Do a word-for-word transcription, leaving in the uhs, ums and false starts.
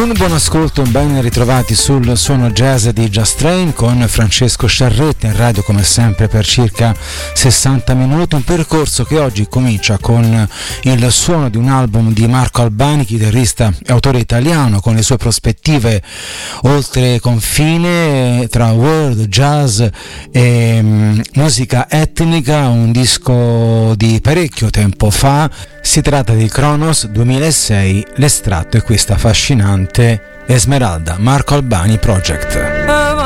Un buon ascolto, ben ritrovati sul suono jazz di Just Train con Francesco Sciarretta in radio come sempre per circa sessanta minuti, un percorso che oggi comincia con il suono di un album di Marco Albani, chitarrista e autore italiano, con le sue prospettive oltre confine tra world, jazz e um, musica etnica, un disco di parecchio tempo fa. Si tratta di Kronos duemilasei, l'estratto è questa affascinante Esmeralda, Marco Albani Project.